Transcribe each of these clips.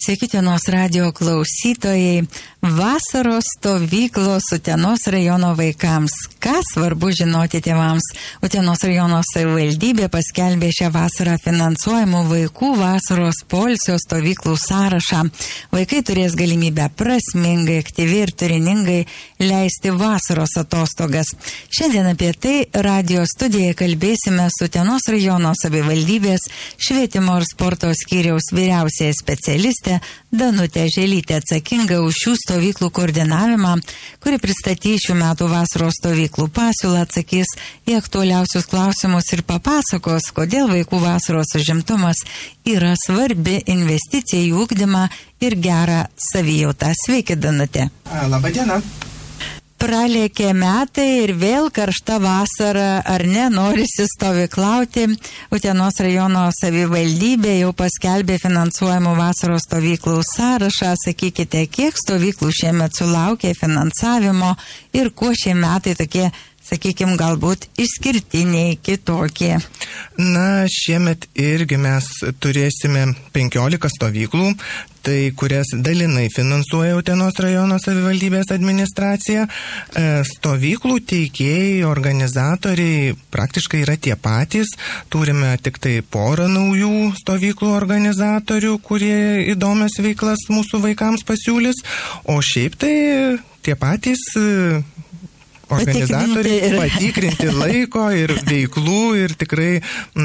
Sveiki, Utenos radio klausytojai. Vasaros stovyklos Utenos rajono vaikams. Ką svarbu žinoti tėvams? Utenos rajono savivaldybė paskelbė šią vasarą finansuojamų vaikų vasaros poilsio stovyklų sąrašą. Vaikai turės galimybę prasmingai, aktyviai ir turiningai leisti vasaros atostogas. Šiandien apie tai radio studijoje kalbėsime su Utenos rajono savivaldybės švietimo ir sporto skyriaus vyriausiaja specialistė Danutė Želytė, atsakinga už šių stovyklų koordinavimą, kuri pristatys šių metų vasaros stovyklų pasiūlą, atsakys į aktualiausius klausimus ir papasakos, kodėl vaikų vasaros užimtumas yra svarbi investicija į ūkdymą ir gerą savijautą. Sveiki, Danutė. Labą dieną. Pralėkė metai ir vėl karšta vasara, ar ne, norisi stovyklauti. Utenos rajono savivaldybė jau paskelbė finansuojamų vasaros stovyklų sąrašą. Sakykite, kiek stovyklų šiemet sulaukė finansavimo ir kuo šie metai tokie, sakykime, galbūt išskirtiniai, kitokie? Na, šiemet irgi mes turėsime 15 stovyklų, tai kurias dalinai finansuoja Utenos rajono savivaldybės administracija. Stovyklų teikėjai, organizatoriai praktiškai yra tie patys. Turime tik tai porą naujų stovyklų organizatorių, kurie įdomias veiklas mūsų vaikams pasiūlys, o šiaip tai tie patys organizatoriai patikrinti laiko ir veiklų ir tikrai,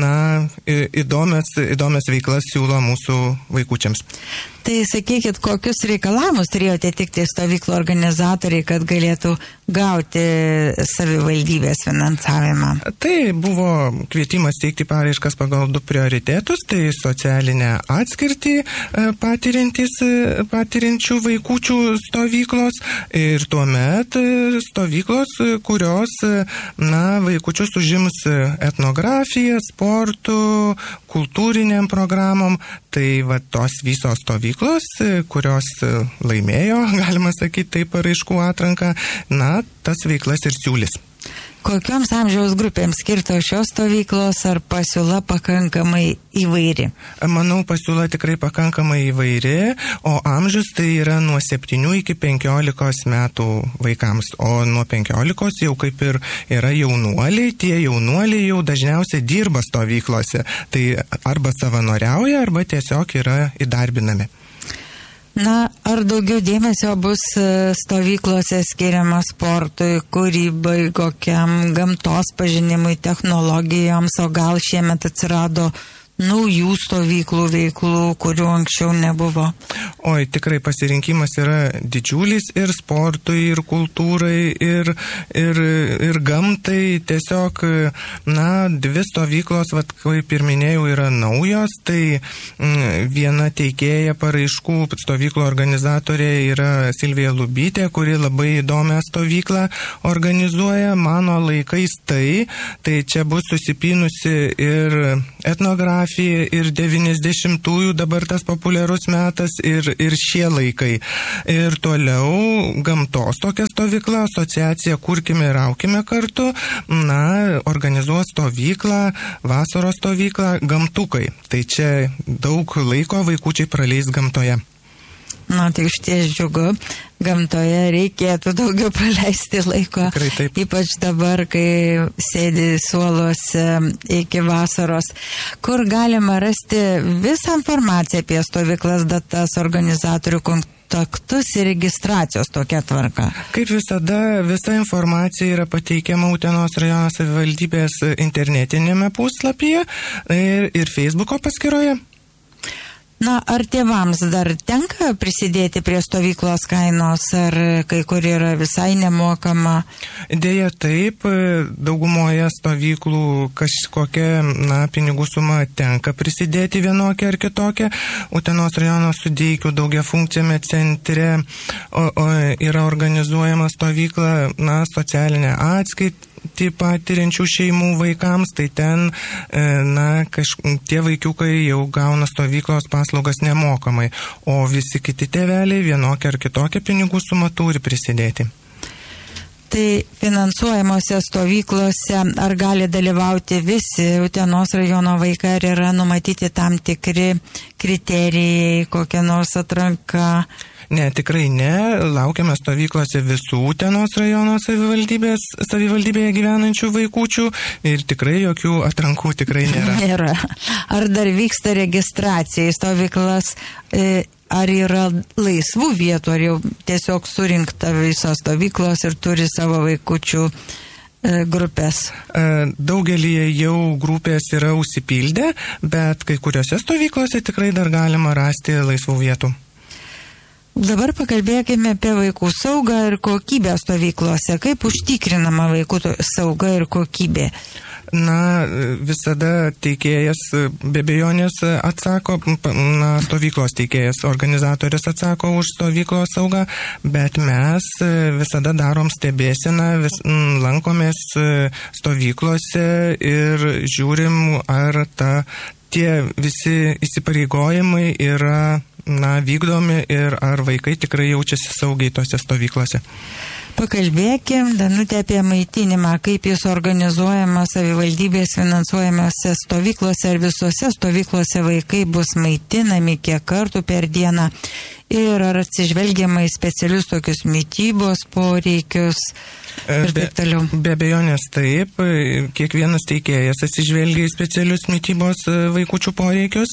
įdomias veiklas siūlo mūsų vaikučiams. Tai sakykit, kokius reikalavimus turėjote tikti stovyklų organizatoriai, kad galėtų gauti savivaldybės finansavimą? Tai buvo kvietimas teikti paraiškas pagal 2 prioritetus, tai socialinę atskirtį patiriančių vaikučių stovyklos ir tuomet stovyklos, kurios, vaikučius užims etnografiją, sportų, kultūriniam programom, tai tos visos stovyklos, kurios laimėjo, galima sakyti, tai paraiškų atranką, tas veiklas ir siūlys. Kokioms amžiaus grupėms skirtos šios stovyklos, ar pasiūla pakankamai įvairi? Manau, pasiūla tikrai pakankamai įvairi, o amžius tai yra nuo 7 iki 15 metų vaikams, o nuo 15 jau kaip ir yra jaunuoliai, tie jaunuoliai jau dažniausiai dirba stovyklose, tai arba savanoriauja, arba tiesiog yra įdarbinami. Ar daugiau dėmesio bus stovyklose skiriama sportui, kūrybai, kokiam gamtos pažinimui, technologijoms, o gal šiemet atsirado naujų stovyklų veiklų, kurių anksčiau nebuvo? Oi, tikrai pasirinkimas yra didžiulis ir sportui, ir kultūrai, ir gamtai. Tiesiog, 2 stovyklos, kaip ir minėjau, yra naujos. Tai viena teikėja paraiškų stovyklų organizatorė yra Silvija Lubytė, kuri labai įdomią stovyklą organizuoja. Mano laikais tai čia bus susipynusi ir etnografija, ir 90-ųjų dabar tas populiarus metas ir šie laikai. Ir toliau gamtos tokia stovykla, asociacija Kurkime ir aukime kartu, organizuos stovyklą, vasaros stovyklą Gamtukai. Tai čia daug laiko vaikučiai praleis gamtoje. Tai išties džiugu. Gamtoje reikėtų daugiau praleisti laiko. Tikrai taip. Ypač dabar, kai sėdi suoluose iki vasaros. Kur galima rasti visą informaciją apie stovyklas, datas, organizatorių kontaktus ir registracijos tokia tvarka? Kaip visada, visa informacija yra pateikiama Utenos rajono savivaldybės internetinėme puslapyje ir Facebooko paskyroje. Ar tėvams dar tenka prisidėti prie stovyklos kainos, ar kai kur yra visai nemokama? Deja taip, daugumoje stovyklų kažkokia pinigų suma tenka prisidėti vienokią ar kitokią. Utenos rajono Sudeikių daugiafunkciame centre yra organizuojama stovykla socialinė atskirtį patiriančių šeimų vaikams, tai ten tie vaikiukai jau gauna stovyklos paslaugas nemokamai, o visi kiti tėveliai vienokią ar kitokią pinigų sumą turi prisidėti. Tai finansuojamose stovyklose ar gali dalyvauti visi Utenos rajono vaikai, ar yra numatyti tam tikri kriterijai, kokia nors atranka? Ne, tikrai ne. Laukiame stovyklose visų Utenos rajono savivaldybėje gyvenančių vaikučių ir tikrai jokių atrankų tikrai nėra. Nėra. Ar dar vyksta registracija į stovyklas? Ar yra laisvų vietų, ar jau tiesiog surinkta visos stovyklos ir turi savo vaikučių grupės? Daugelį jau grupės yra užsipildę, bet kai kuriuose stovyklose tikrai dar galima rasti laisvų vietų. Dabar pakalbėkime apie vaikų saugą ir kokybę stovyklose. Kaip užtikrinama vaikų sauga ir kokybė? Na, visada teikėjas be abejonės atsako, stovyklos teikėjas, organizatorius atsako už stovyklos saugą, bet mes visada darom stebėseną, lankomės stovyklose ir žiūrim, ar tie visi įsipareigojimai yra vykdomi ir ar vaikai tikrai jaučiasi saugiai tose stovyklose. Pakalbėkim, Danutė, apie maitinimą, kaip jis organizuojama savivaldybės finansuojamose stovyklose, ar visose stovyklose vaikai bus maitinami kiek kartų per dieną ir ar atsižvelgiama į specialius tokius mitybos poreikius ir taip toliau. Be abejonės taip, kiekvienas teikėjas atsižvelgia į specialius mitybos vaikučių poreikius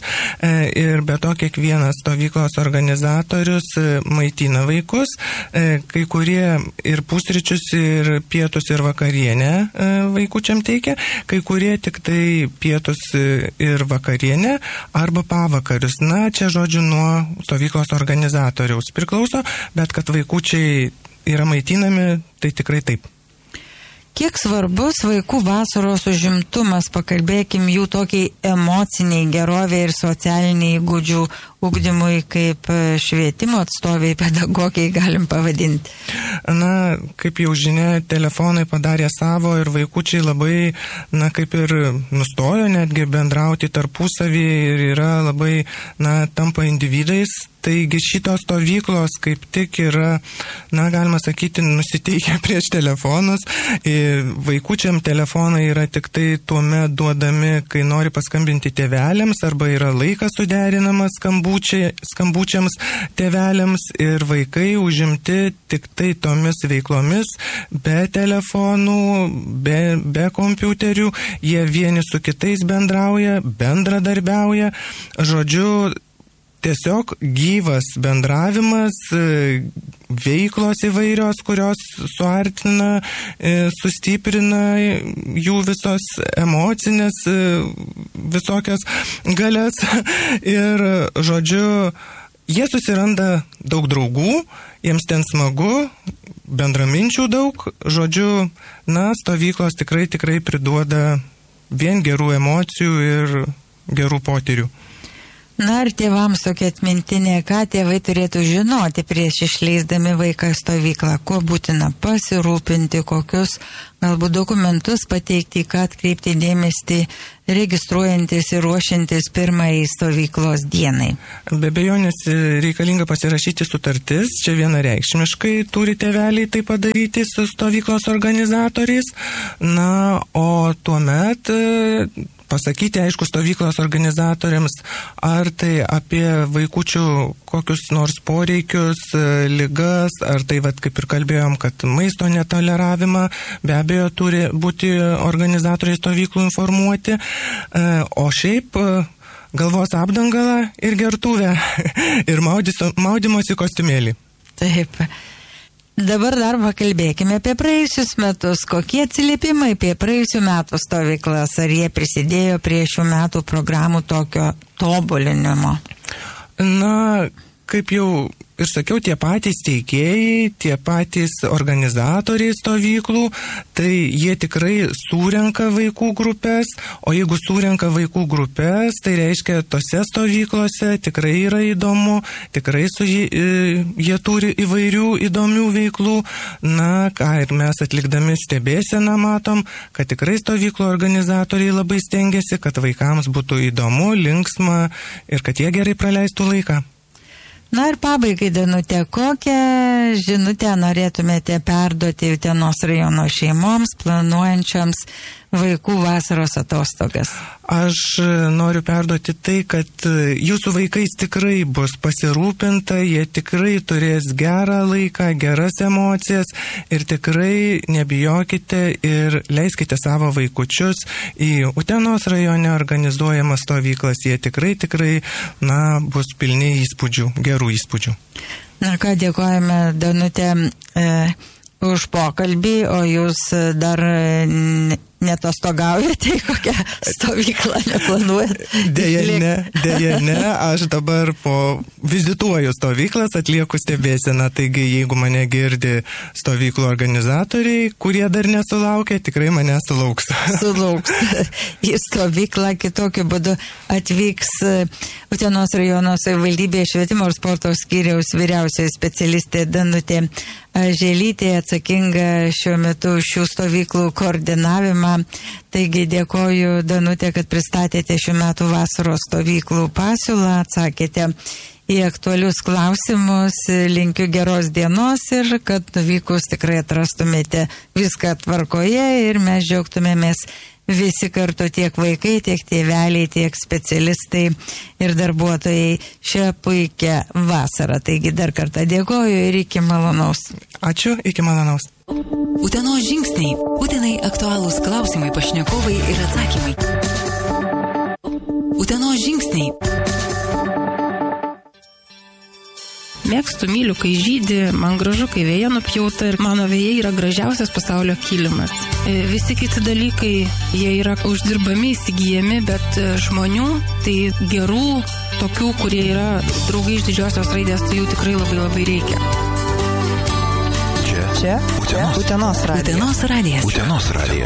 ir be to kiekvienas stovyklos organizatorius maitina vaikus, kai kurie ir pusryčius, ir pietus, ir vakarienę vaikučiam teikia, kai kurie tik tai pietus ir vakarienę arba pavakarius. Na, čia žodžiu nuo stovyklos organizatoriaus priklauso, bet kad vaikučiai yra maitinami, tai tikrai taip. Kiek svarbus vaikų vasaros užimtumas, pakalbėkim jų tokiai emociniai gerovė ir socialiniai įgūdžių ugdymui, kaip švietimo atstoviai, pedagogai galim pavadinti? Na, kaip jau žinia, telefonai padarė savo ir vaikučiai labai, kaip ir nustojo netgi bendrauti tarpusavį ir yra labai, tampa individais. Taigi šitos stovyklos kaip tik yra, galima sakyti, nusiteikę prieš telefonus. Vaikučiam telefonai yra tik tai tuomet duodami, kai nori paskambinti tėveliams arba yra laikas suderinamas skambučiams tėveliams ir vaikai užimti tik tai tomis veiklomis, be telefonų, be kompiuterių, jie vieni su kitais bendrauja, bendradarbiauja, žodžiu, tiesiog gyvas bendravimas, veiklos įvairios, kurios suartina, sustiprina jų visos emocinės visokias galias ir, žodžiu, jie susiranda daug draugų, jiems ten smagu, bendraminčių daug, žodžiu, stovyklos tikrai priduoda vien gerų emocijų ir gerų potyrių. Na, ar tėvams tokia atmintinė, ką tėvai turėtų žinoti prieš išleisdami vaiką į stovyklą, kuo būtina pasirūpinti, kokius galbūt dokumentus pateikti, ką atkreipti dėmesį, registruojantis ir ruošiantis pirmai stovyklos dienai? Be abejonės reikalinga pasirašyti sutartis, čia vienareikšmiškai turi tėveliai tai padaryti su stovyklos organizatoriais, o tuomet pasakyti, aišku, stovyklos organizatoriams, ar tai apie vaikučių kokius nors poreikius, ligas, ar tai, kaip ir kalbėjom, kad maisto netoleravimą, be abejo, turi būti organizatoriai stovyklų informuoti, o šiaip galvos apdangalą ir gertuvę ir maudymosi kostiumėlį. Taip. Dabar dar pakalbėkime apie praėjusius metus. Kokie atsiliepimai apie praėjusių metų stovyklas? Ar jie prisidėjo prie šių metų programų tokio tobulinimo? Kaip jau ir sakiau, tie patys teikėjai, tie patys organizatoriai stovyklų, tai jie tikrai surenka vaikų grupės, o jeigu surenka vaikų grupės, tai reiškia, tose stovyklose tikrai yra įdomu, tikrai jie turi įvairių įdomių veiklų. Ką ir mes atlikdami stebėseną matom, kad tikrai stovyklų organizatoriai labai stengiasi, kad vaikams būtų įdomu, linksma ir kad jie gerai praleistų laiką. Na ir pabaigai, Danute, kokią žinutę norėtumėte perduoti Utenos rajono šeimoms, planuojančiams vaikų vasaros atostogas? Aš noriu perduoti tai, kad jūsų vaikais tikrai bus pasirūpinta, jie tikrai turės gerą laiką, geras emocijas ir tikrai nebijokite ir leiskite savo vaikučius į Utenos rajone organizuojamas stovyklas. Jie tikrai, bus pilni įspūdžių, gerų įspūdžių. Na ką, dėkojame, Danute, už pokalbį, o jūs dar netostogaujate, kokią stovyklą neplanuojat? Dėja ne, aš dabar vizituoju stovyklas, atlieku stebėseną, taigi jeigu mane girdi stovyklų organizatoriai, kurie dar nesulaukia, tikrai mane sulauks. Į stovyklą kitokiu būdu atvyks Utenos rajono savivaldybės švietimo ir sporto skyriaus vyriausioji specialistė Danutė Želytė, atsakinga šiuo metu šių stovyklų koordinavimą. Taigi dėkoju, Danutė, kad pristatėte šių metų vasaros stovyklų pasiūlą, atsakėte į aktualius klausimus, linkiu geros dienos ir kad nuvykus tikrai atrastumėte viską tvarkoje ir mes džiaugtumėmės visi kartu, tiek vaikai, tiek tėveliai, tiek specialistai ir darbuotojai šią puikią vasarą. Taigi dar kartą dėkoju ir iki malonaus. Ačiū, iki malonaus. Utenos žingsniai. Utenai aktualūs klausimai, pašnekovai ir atsakymai. Utenos žingsniai. Mėgstu, myliu, kai žydi, man gražu, kai vėja nupjauta ir mano vėjai yra gražiausias pasaulio kilimas. Visi kiti dalykai, jie yra uždirbami, įsigijami, bet žmonių, tai gerų, tokių, kurie yra draugai iš didžiosios raidės, tai jų tikrai labai labai reikia. Čia Utenos radijas. Utenos radijas.